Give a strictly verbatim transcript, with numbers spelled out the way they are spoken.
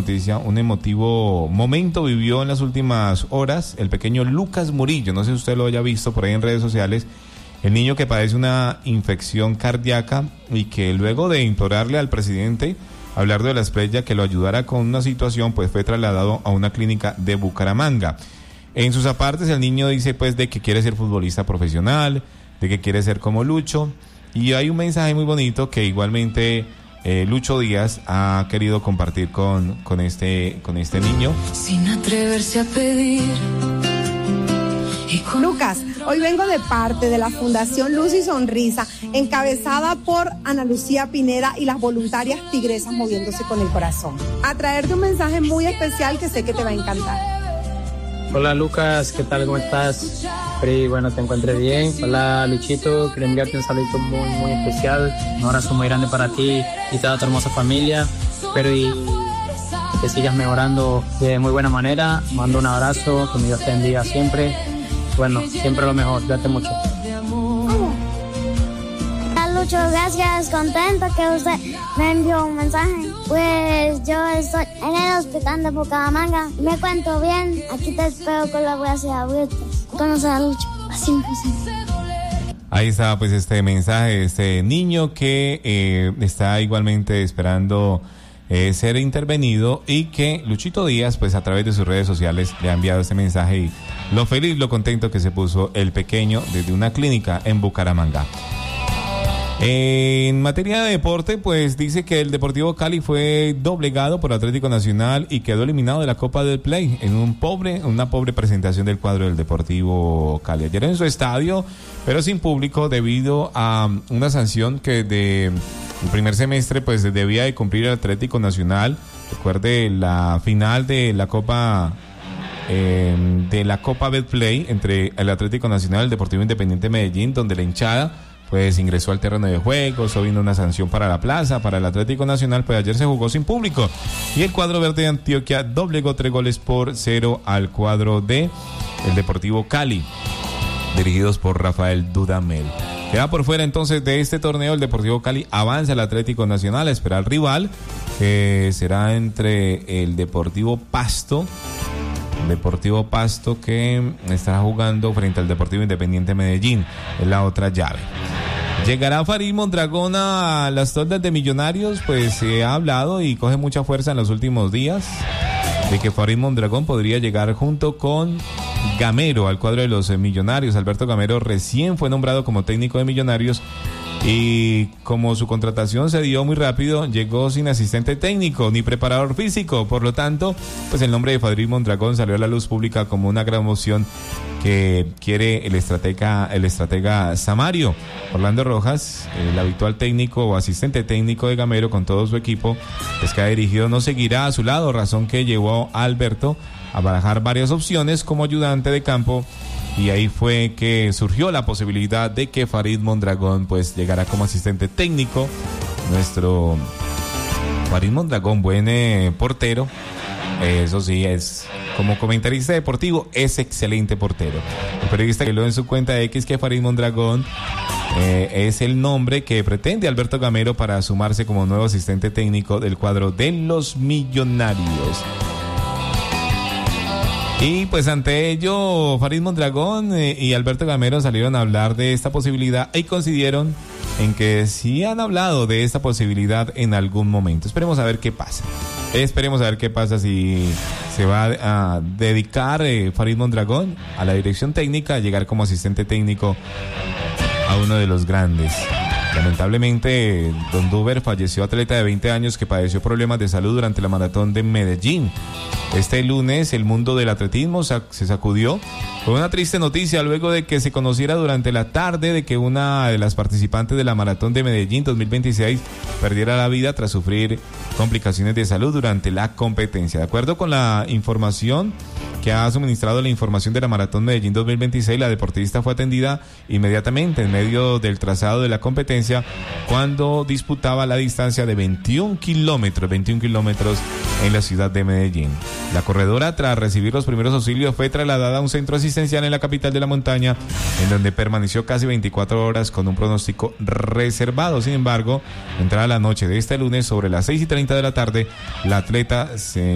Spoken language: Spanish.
noticia, un emotivo momento vivió en las últimas horas el pequeño Lucas Murillo. No sé si usted lo haya visto por ahí en redes sociales. El niño que padece una infección cardíaca y que luego de implorarle al presidente hablar de la estrella que lo ayudara con una situación, pues fue trasladado a una clínica de Bucaramanga. En sus apartes el niño dice pues de que quiere ser futbolista profesional, de que quiere ser como Lucho, y hay un mensaje muy bonito que igualmente eh, Lucho Díaz ha querido compartir con, con, este, con este niño. Sin atreverse a pedir. Lucas, hoy vengo de parte de la Fundación Luz y Sonrisa, encabezada por Ana Lucía Pineda y las voluntarias tigresas moviéndose con el corazón, a traerte un mensaje muy especial que sé que te va a encantar. Hola Lucas, ¿qué tal? ¿Cómo estás? Espero y bueno, te encuentres bien. Hola Luchito, quiero enviarte un saludo muy muy especial, un abrazo muy grande para ti y toda tu hermosa familia. Espero y que sigas mejorando de muy buena manera. Mando un abrazo, que mi Dios te bendiga siempre. Bueno, siempre lo mejor, cuídate mucho. Hola Lucho, gracias, contento que usted me envió un mensaje. Pues yo estoy en el hospital de Bucaramanga, me cuento bien, aquí te espero con los brazos abiertos. Conocer a Lucho, así imposible. Ahí está pues este mensaje, este niño que eh, está igualmente esperando Eh, ser intervenido y que Luchito Díaz pues a través de sus redes sociales le ha enviado este mensaje y lo feliz, lo contento que se puso el pequeño desde una clínica en Bucaramanga. En materia de deporte, pues dice que el Deportivo Cali fue doblegado por Atlético Nacional y quedó eliminado de la Copa del Play en un pobre, una pobre presentación del cuadro del Deportivo Cali. Ayer en su estadio, pero sin público debido a una sanción que de el primer semestre pues debía de cumplir el Atlético Nacional. Recuerde la final de la Copa eh, de la Copa Betplay entre el Atlético Nacional y el Deportivo Independiente Medellín, donde la hinchada pues ingresó al terreno de juego, eso vino una sanción para la plaza, para el Atlético Nacional, pues ayer se jugó sin público y el cuadro verde de Antioquia doblegó tres goles por cero al cuadro de el Deportivo Cali, dirigidos por Rafael Dudamel. Queda por fuera entonces de este torneo el Deportivo Cali, avanza el Atlético Nacional a esperar al rival, que será entre el Deportivo Pasto, el Deportivo Pasto que estará jugando frente al Deportivo Independiente Medellín, en la otra llave. ¿Llegará Farid Mondragón a las toldas de Millonarios? Pues se ha hablado y coge mucha fuerza en los últimos días de que Farid Mondragón podría llegar junto con Gamero al cuadro de los Millonarios. Alberto Gamero recién fue nombrado como técnico de Millonarios y como su contratación se dio muy rápido, llegó sin asistente técnico ni preparador físico. Por lo tanto, pues el nombre de Farid Mondragón salió a la luz pública como una gran moción que quiere el estratega, el estratega Samario. Orlando Rojas, el habitual técnico o asistente técnico de Gamero con todo su equipo, es que ha dirigido, no seguirá a su lado, razón que llevó a Alberto a barajar varias opciones como ayudante de campo, y ahí fue que surgió la posibilidad de que Farid Mondragón pues llegara como asistente técnico. Nuestro Farid Mondragón, buen eh, portero, eso sí, es como comentarista deportivo, es excelente portero. El periodista que lo en su cuenta de X que Farid Mondragón eh, es el nombre que pretende Alberto Gamero para sumarse como nuevo asistente técnico del cuadro de los Millonarios. Y pues ante ello, Farid Mondragón eh, y Alberto Gamero salieron a hablar de esta posibilidad y coincidieron en que sí han hablado de esta posibilidad en algún momento. Esperemos a ver qué pasa. Esperemos a ver qué pasa si se va a dedicar eh, Farid Mondragón a la dirección técnica, a llegar como asistente técnico a uno de los grandes. Lamentablemente, Don Duber falleció, atleta de veinte años que padeció problemas de salud durante la maratón de Medellín. Este lunes el mundo del atletismo se sacudió con una triste noticia luego de que se conociera durante la tarde de que una de las participantes de la maratón de Medellín dos mil veintiséis perdiera la vida tras sufrir complicaciones de salud durante la competencia. De acuerdo con la información que ha suministrado la información de la Maratón Medellín dos mil veintiséis, la deportista fue atendida inmediatamente en medio del trazado de la competencia cuando disputaba la distancia de veintiún kilómetros, veintiún kilómetros en la ciudad de Medellín. La corredora, tras recibir los primeros auxilios, fue trasladada a un centro asistencial en la capital de la montaña, en donde permaneció casi veinticuatro horas con un pronóstico reservado. Sin embargo, entrada la noche de este lunes, sobre las seis y treinta de la tarde, la atleta se